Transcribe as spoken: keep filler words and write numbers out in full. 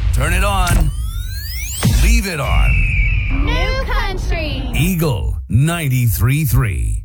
Turn it on. Leave it on. New Country. Eagle ninety-three point three.